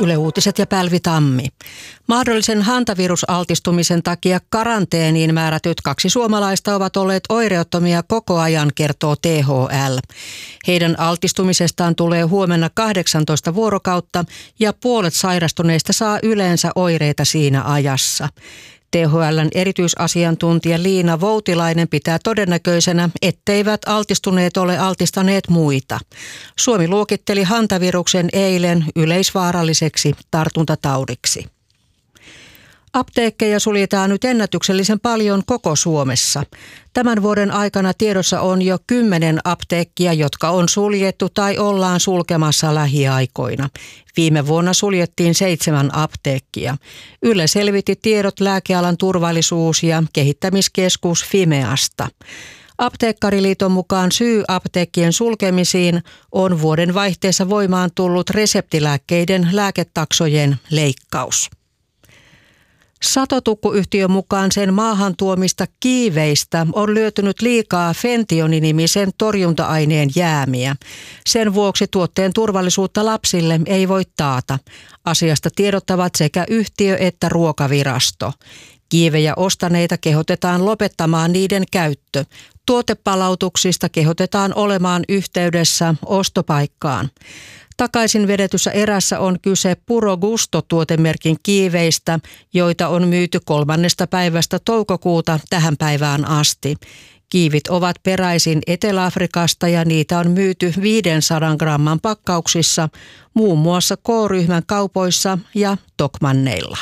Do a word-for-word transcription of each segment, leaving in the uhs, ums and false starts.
Yle Uutiset ja Pälvi Tammi. Mahdollisen hantavirusaltistumisen takia karanteeniin määrätyt kaksi suomalaista ovat olleet oireettomia koko ajan, kertoo T H L. Heidän altistumisestaan tulee huomenna kahdeksantoista vuorokautta ja puolet sairastuneista saa yleensä oireita siinä ajassa. T H L:n erityisasiantuntija Liina Voutilainen pitää todennäköisenä, etteivät altistuneet ole altistaneet muita. Suomi luokitteli hantaviruksen eilen yleisvaaralliseksi tartuntataudiksi. Apteekkeja suljetaan nyt ennätyksellisen paljon koko Suomessa. Tämän vuoden aikana tiedossa on jo kymmenen apteekkia, jotka on suljettu tai ollaan sulkemassa lähiaikoina. Viime vuonna suljettiin seitsemän apteekkia. Yle selvitti tiedot Lääkealan turvallisuus- ja kehittämiskeskus Fimeasta. Apteekkariliiton mukaan syy apteekkien sulkemisiin on vuoden vaihteessa voimaan tullut reseptilääkkeiden lääketaksojen leikkaus. Satotukkuyhtiön mukaan sen maahan tuomista kiiveistä on löytynyt liikaa fentioninimisen torjunta-aineen jäämiä. Sen vuoksi tuotteen turvallisuutta lapsille ei voi taata. Asiasta tiedottavat sekä yhtiö että ruokavirasto. Kiivejä ostaneita kehotetaan lopettamaan niiden käyttö. Tuotepalautuksista kehotetaan olemaan yhteydessä ostopaikkaan. Takaisin vedetyssä erässä on kyse Puro Gusto-tuotemerkin kiiveistä, joita on myyty kolmannesta päivästä toukokuuta tähän päivään asti. Kiivit ovat peräisin Etelä-Afrikasta ja niitä on myyty viisisataa gramman pakkauksissa, muun muassa K-ryhmän kaupoissa ja Tokmanneilla.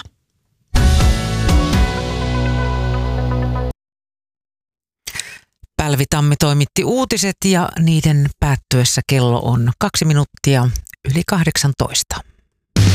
Pälvi Tammi toimitti uutiset ja niiden päättyessä kello on kaksi minuuttia yli kahdeksantoista.